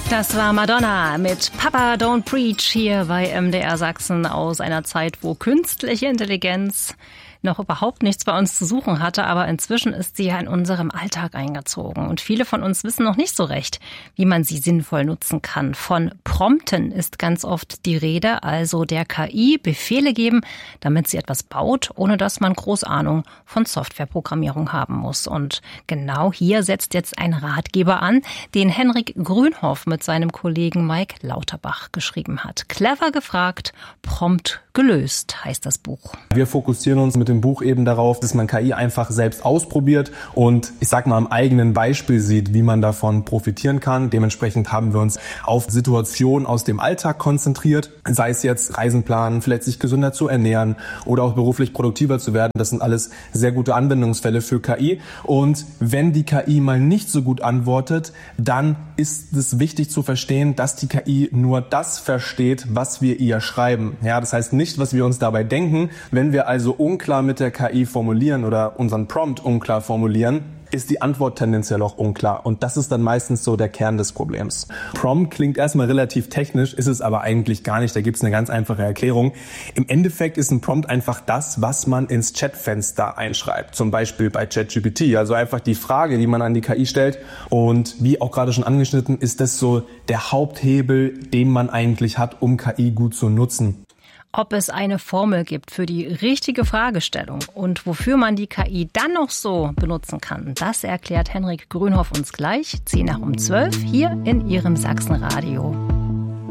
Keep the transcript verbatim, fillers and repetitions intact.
Das war Madonna mit Papa Don't Preach hier bei M D R Sachsen aus einer Zeit, wo künstliche Intelligenz noch überhaupt nichts bei uns zu suchen hatte, aber inzwischen ist sie ja in unserem Alltag eingezogen. Und viele von uns wissen noch nicht so recht, wie man sie sinnvoll nutzen kann. Von Prompten ist ganz oft die Rede, also der K I Befehle geben, damit sie etwas baut, ohne dass man groß Ahnung von Softwareprogrammierung haben muss. Und genau hier setzt jetzt ein Ratgeber an, den Henrik Grünhoff mit seinem Kollegen Mike Lauterbach geschrieben hat. Clever gefragt, prompt gelöst heißt das Buch. Wir fokussieren uns mit dem Buch eben darauf, dass man K I einfach selbst ausprobiert und ich sag mal am eigenen Beispiel sieht, wie man davon profitieren kann. Dementsprechend haben wir uns auf Situationen aus dem Alltag konzentriert, sei es jetzt Reisen planen, vielleicht sich gesünder zu ernähren oder auch beruflich produktiver zu werden. Das sind alles sehr gute Anwendungsfälle für K I. Und wenn die K I mal nicht so gut antwortet, dann ist es wichtig zu verstehen, dass die K I nur das versteht, was wir ihr schreiben. Ja, das heißt nicht, was wir uns dabei denken. Wenn wir also unklar mit der K I formulieren oder unseren Prompt unklar formulieren, ist die Antwort tendenziell auch unklar. Und das ist dann meistens so der Kern des Problems. Prompt klingt erstmal relativ technisch, ist es aber eigentlich gar nicht. Da gibt es eine ganz einfache Erklärung. Im Endeffekt ist ein Prompt einfach das, was man ins Chatfenster einschreibt. Zum Beispiel bei ChatGPT. Also einfach die Frage, die man an die K I stellt. Und wie auch gerade schon angeschnitten, ist das so der Haupthebel, den man eigentlich hat, um K I gut zu nutzen. Ob es eine Formel gibt für die richtige Fragestellung und wofür man die K I dann noch so benutzen kann, das erklärt Henrik Grünhoff uns gleich, zehn nach um zwölf, hier in Ihrem Sachsenradio.